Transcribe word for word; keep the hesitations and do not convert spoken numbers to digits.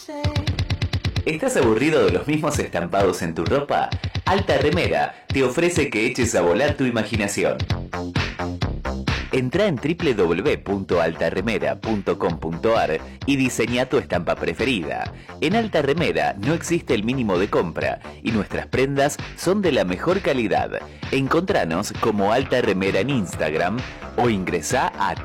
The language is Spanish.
¿Estás aburrido de los mismos estampados en tu ropa? Alta Remera te ofrece que eches a volar tu imaginación. Entrá en doble u doble u doble u punto alta remera punto com punto a r y diseña tu estampa preferida. En Alta Remera no existe el mínimo de compra y nuestras prendas son de la mejor calidad. Encontranos como Alta Remera en Instagram o ingresá a